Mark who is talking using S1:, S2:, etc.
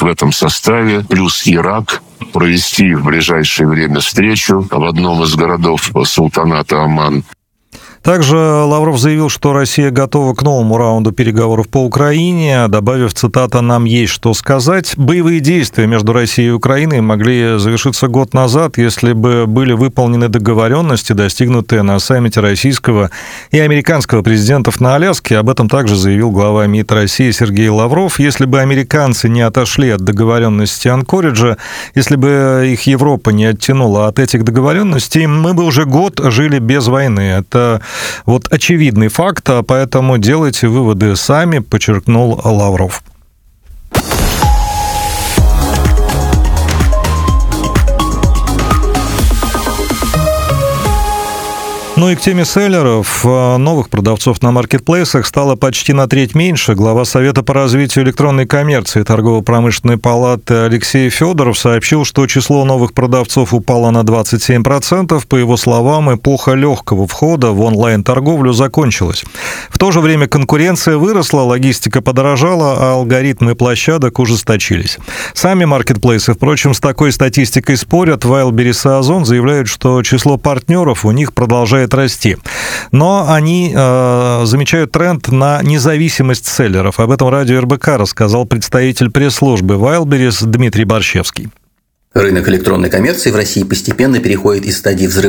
S1: вот в этом составе, плюс Ирак, провести в ближайшее время встречу в одном из городов султаната Оман.
S2: Также Лавров заявил, что Россия готова к новому раунду переговоров по Украине, добавив, цитата, «нам есть что сказать». Боевые действия между Россией и Украиной могли завершиться год назад, если бы были выполнены договоренности, достигнутые на саммите российского и американского президентов на Аляске. Об этом также заявил глава МИД России Сергей Лавров. Если бы американцы не отошли от договоренности Анкориджа, если бы их Европа не оттянула от этих договоренностей, мы бы уже год жили без войны. Это вот очевидный факт, поэтому делайте выводы сами, подчеркнул Лавров. Ну и к теме селлеров. Новых продавцов на маркетплейсах стало почти на треть меньше. Глава Совета по развитию электронной коммерции Торгово-промышленной палаты Алексей Федоров сообщил, что число новых продавцов упало на 27%. По его словам, эпоха легкого входа в онлайн-торговлю закончилась. В то же время конкуренция выросла, логистика подорожала, а алгоритмы площадок ужесточились. Сами маркетплейсы, впрочем, с такой статистикой спорят. Wildberries и Озон заявляют, что число партнеров у них продолжает расти. Но они замечают тренд на независимость селлеров. Об этом радио РБК рассказал представитель пресс-службы Wildberries Дмитрий Борщевский.
S3: Рынок электронной коммерции в России постепенно переходит из стадии взрыва